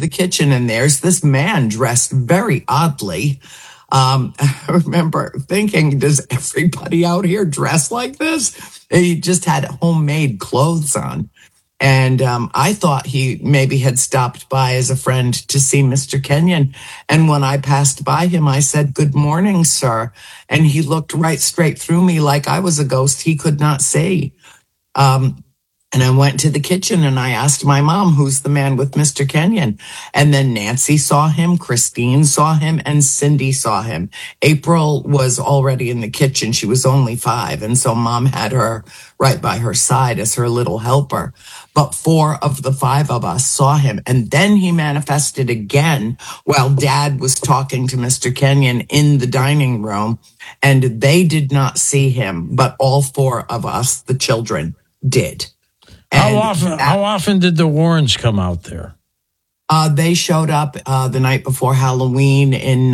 the kitchen, and there's this man dressed very oddly. I remember thinking, does everybody out here dress like this? He just had homemade clothes on. And I thought he maybe had stopped by as a friend to see Mr. Kenyon. And when I passed by him, I said, "Good morning, sir." And he looked right straight through me like I was a ghost he could not see. And I went to the kitchen and I asked my mom, "Who's the man with Mr. Kenyon?" And then Nancy saw him, Christine saw him, and Cindy saw him. April was already in the kitchen. She was only 5. And so mom had her right by her side as her little helper. But 4 of the 5 of us saw him. And then he manifested again while Dad was talking to Mr. Kenyon in the dining room. And they did not see him, but all 4 of us, the children, did. How often did the Warrens come out there? They showed up the night before Halloween in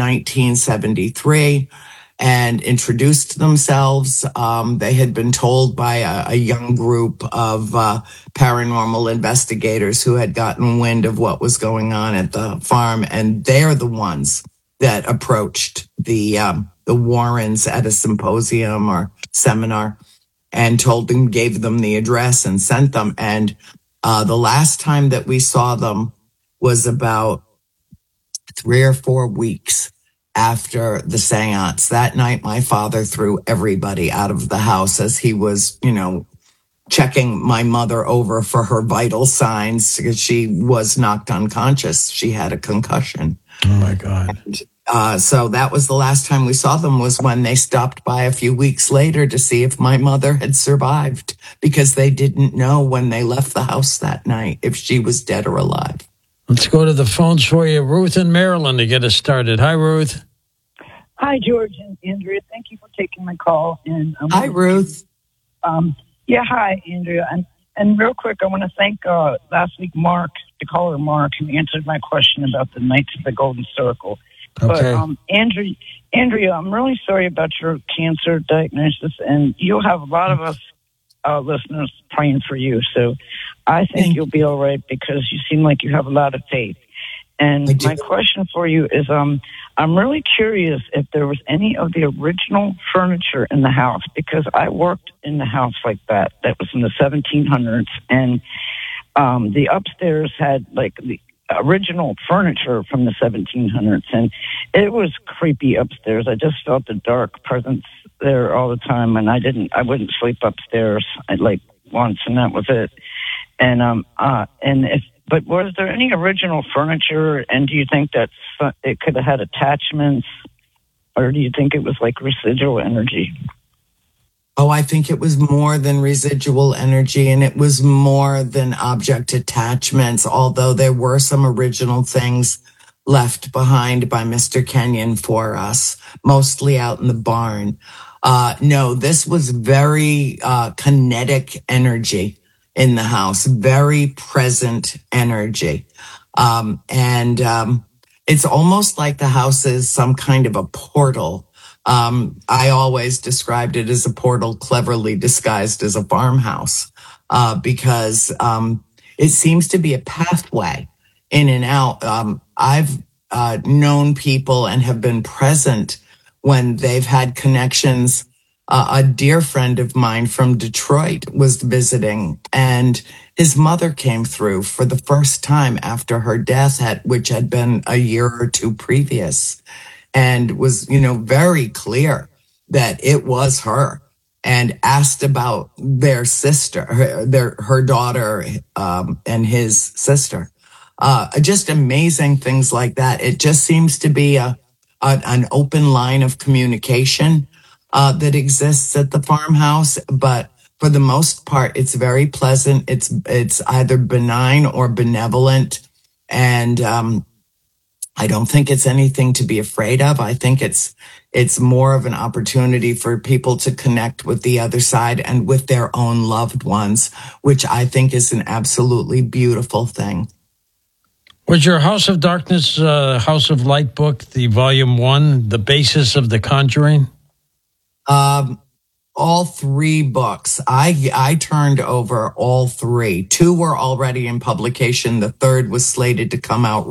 1973 and introduced themselves. They had been told by a young group of paranormal investigators who had gotten wind of what was going on at the farm, and they're the ones that approached the Warrens at a symposium or seminar and gave them the address and sent them. And the last time that we saw them was about 3 or 4 weeks after the seance. That night, my father threw everybody out of the house as he was, checking my mother over for her vital signs because she was knocked unconscious. She had a concussion. Oh, my God. So that was the last time we saw them, was when they stopped by a few weeks later to see if my mother had survived, because they didn't know when they left the house that night if she was dead or alive. Let's go to the phones for you. Ruth in Maryland to get us started. Hi, Ruth. Hi, George and Andrea. Thank you for taking my call. And hi, Ruth. Hi, Andrea. And real quick, I want to thank last week Mark, the caller Mark, who answered my question about the Knights of the Golden Circle. Okay. But Andrea, I'm really sorry about your cancer diagnosis, and you'll have a lot of us listeners praying for you. So I think you'll be all right, because you seem like you have a lot of faith. And my question for you is, I'm really curious if there was any of the original furniture in the house, because I worked in the house like that. That was in the 1700s, and the upstairs had like the original furniture from the 1700s, and it was creepy upstairs. I just felt the dark presence there all the time, and I wouldn't sleep upstairs like once, and that was it. But was there any original furniture, and do you think that it could have had attachments, or do you think it was like residual energy? Oh, I think it was more than residual energy, and it was more than object attachments, although there were some original things left behind by Mr. Kenyon for us, mostly out in the barn. No, this was very kinetic energy in the house, very present energy. It's almost like the house is some kind of a portal. I always described it as a portal cleverly disguised as a farmhouse, because it seems to be a pathway in and out. I've known people and have been present when they've had connections. A dear friend of mine from Detroit was visiting, and his mother came through for the first time after her death, which had been a year or 2 previous, and was, very clear that it was her, and asked about their sister, her daughter, and his sister. Just amazing things like that. It just seems to be an open line of communication that exists at the farmhouse, but for the most part, it's very pleasant. It's either benign or benevolent, and I don't think it's anything to be afraid of. I think it's more of an opportunity for people to connect with the other side and with their own loved ones, which I think is an absolutely beautiful thing. Was your House of Darkness, House of Light book, the volume 1, the basis of The Conjuring? All 3 books. I turned over all 3. 2 were already in publication. The 3rd was slated to come out